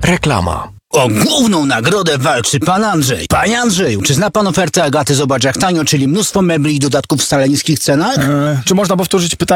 Reklama. O główną nagrodę walczy pan Andrzej. Panie Andrzeju, czy zna pan ofertę Agaty Zobacz jak tanio, czyli mnóstwo mebli i dodatków w stale niskich cenach? Czy można powtórzyć pytanie?